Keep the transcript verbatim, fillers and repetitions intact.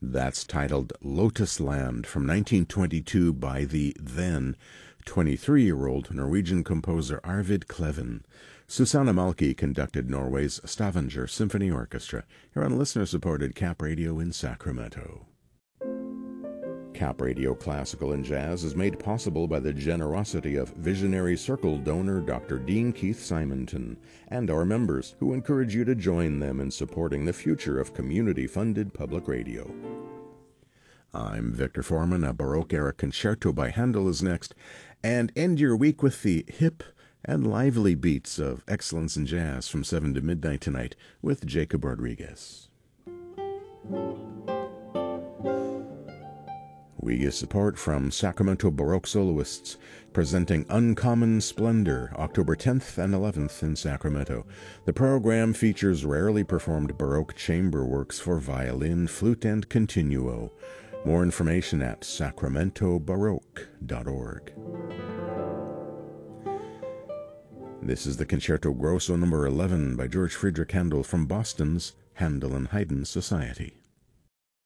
That's titled Lotus Land from nineteen twenty-two by the then twenty-three-year-old Norwegian composer Arvid Kleven. Susanna Malki conducted Norway's Stavanger Symphony Orchestra here on listener-supported Cap Radio in Sacramento. Cap Radio Classical and Jazz is made possible by the generosity of Visionary Circle donor Doctor Dean Keith Simonton and our members, who encourage you to join them in supporting the future of community-funded public radio. I'm Victor Foreman. A Baroque-era concerto by Handel is next, and end your week with the hip and lively beats of excellence in jazz from seven to midnight tonight with Jacob Rodriguez. We get support from Sacramento Baroque soloists presenting Uncommon Splendor October tenth and eleventh in Sacramento. The program features rarely performed Baroque chamber works for violin, flute, and continuo. More information at sacramento baroque dot org. This is the Concerto Grosso number eleven by George Friedrich Handel from Boston's Handel and Haydn Society.